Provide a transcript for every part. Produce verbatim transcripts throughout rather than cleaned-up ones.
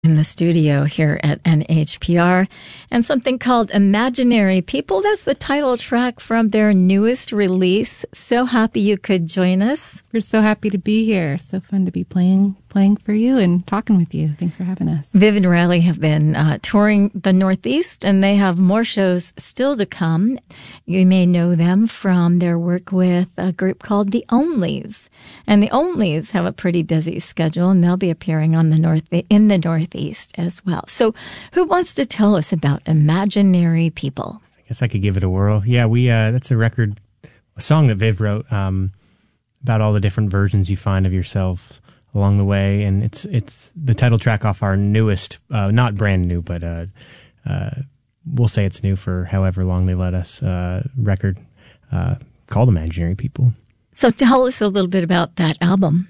in the studio here at N H P R, and something called Imaginary People. That's the title track from their newest release. So happy you could join us. We're so happy to be here. So fun to be playing playing for you and talking with you. Thanks for having us. Viv and Riley have been uh, touring the Northeast, and they have more shows still to come. You may know them from their work with a group called The Onlys. And The Onlys have a pretty busy schedule, and they'll be appearing on the North in the Northeast as well. So who wants to tell us about Imaginary People? I guess I could give it a whirl. Yeah, we uh, that's a record, a song that Viv wrote um, about all the different versions you find of yourself along the way, and it's it's the title track off our newest, uh, not brand new, but uh, uh, we'll say it's new for however long they let us, uh, record uh, called Imaginary People. So tell us a little bit about that album.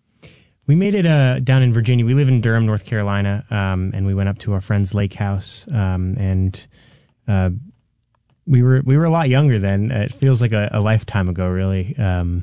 We made it uh, down in Virginia. We live in Durham, North Carolina, um, and we went up to our friend's lake house, um, and uh, we were we were a lot younger then. It feels like a, a lifetime ago, really, um,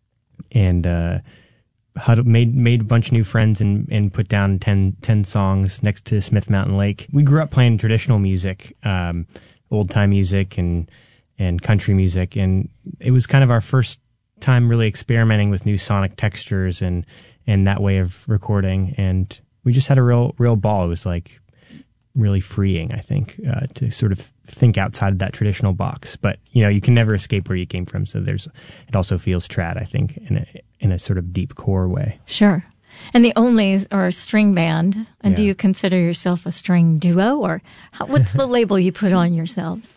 and uh, Huddle, made made a bunch of new friends and, and put down ten, ten songs next to Smith Mountain Lake. We grew up playing traditional music, um, old time music and and country music, and it was kind of our first time really experimenting with new sonic textures and and that way of recording. And we just had a real real ball. It was like really freeing, I think, uh, to sort of think outside of that traditional box. But you know, you can never escape where you came from. So there's it also feels trad, I think, in a in a sort of deep core way. Sure. And the Onlys are a string band. And Yeah. do you consider yourself a string duo, or how, what's the label you put on yourselves?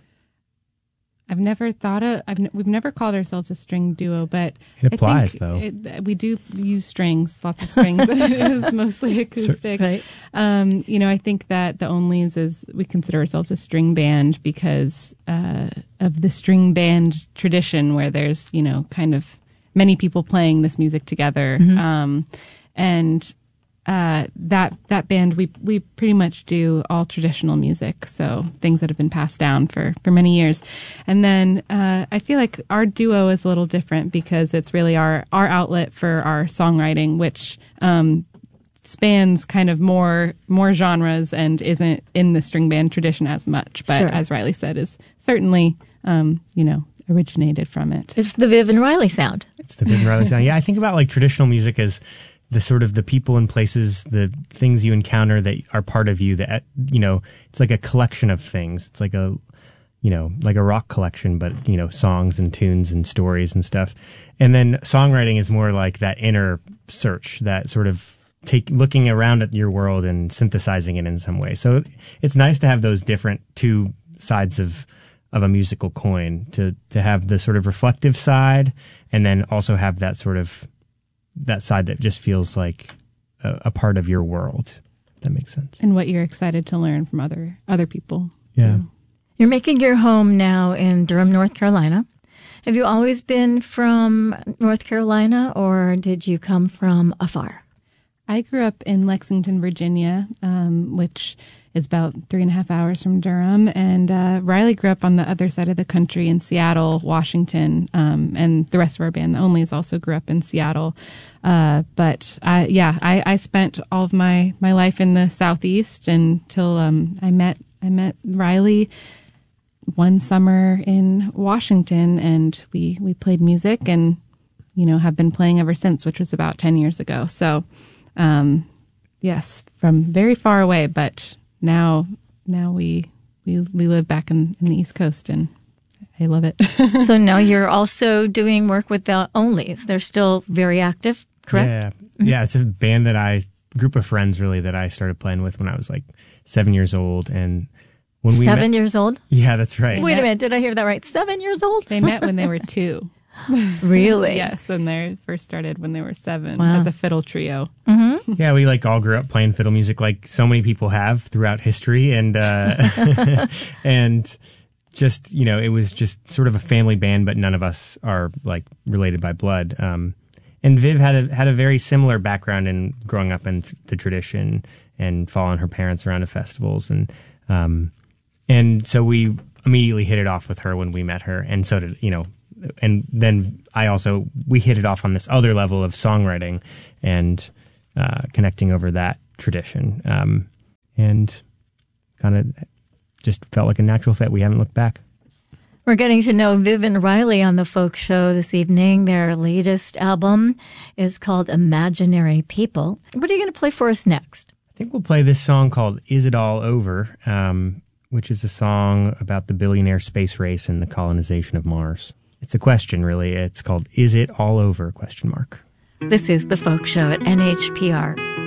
I've never thought of, I've, n- we've never called ourselves a string duo, but It applies, I though. think it, we do use strings, lots of strings. It's mostly acoustic. Right. Um, you know, I think that the Onlys is, we consider ourselves a string band because uh, of the string band tradition where there's, you know, kind of many people playing this music together. Mm-hmm. Um, and uh, that that band, we we pretty much do all traditional music, so things that have been passed down for, for many years. And then uh, I feel like our duo is a little different because it's really our, our outlet for our songwriting, which um, spans kind of more more genres and isn't in the string band tradition as much. But Sure. as Riley said, is certainly, um, you know, originated from it. It's the Viv and Riley sound. It's the Viv and Riley sound. Yeah, I think about like traditional music as the sort of the people and places, the things you encounter that are part of you, that, you know, it's like a collection of things. It's like a, you know, like a rock collection, but, you know, songs and tunes and stories and stuff. And then songwriting is more like that inner search, that sort of take looking around at your world and synthesizing it in some way. So it's nice to have those different two sides of of a musical coin, to to have the sort of reflective side and then also have that sort of that side that just feels like a, a part of your world. If that makes sense. And what you're excited to learn from other other people. Yeah. too. You're making your home now in Durham, North Carolina. Have you always been from North Carolina, or did you come from afar? I grew up in Lexington, Virginia, um, which is about three and a half hours from Durham. And uh, Riley grew up on the other side of the country in Seattle, Washington. Um, and the rest of our band, the Onlys, also grew up in Seattle. Uh, but I, yeah, I, I spent all of my, my life in the Southeast until um, I met I met Riley one summer in Washington, and we, we played music and, you know, have been playing ever since, which was about ten years ago. So, um, yes, from very far away, but now, now we, we, we live back in, in the East Coast, and I love it. So now you're also doing work with the Onlys. They're still very active, correct? Yeah. Yeah. It's a band that I, group of friends really, that I started playing with when I was like seven years old. And when we Seven met, years old? yeah, that's right. Wait a minute, did I hear that right? Seven years old? They met when they were two. Really? Yes, and they first started when they were seven Wow. as a fiddle trio. Yeah, we like all grew up playing fiddle music like so many people have throughout history, and uh, and just, you know, it was just sort of a family band, but none of us are like related by blood. Um, and Viv had a had a very similar background in growing up in the tradition and following her parents around to festivals, and um, and so we immediately hit it off with her when we met her, and so did, you know. And then I also, we hit it off on this other level of songwriting and uh, connecting over that tradition. Um, and kind of just felt like a natural fit. We haven't looked back. We're getting to know Viv and Riley on the Folk Show this evening. Their latest album is called Imaginary People. What are you going to play for us next? I think we'll play this song called Is It All Over, um, which is a song about the billionaire space race and the colonization of Mars. It's a question, really. It's called Is It All Over? Question mark. This is the Folk Show at N H P R.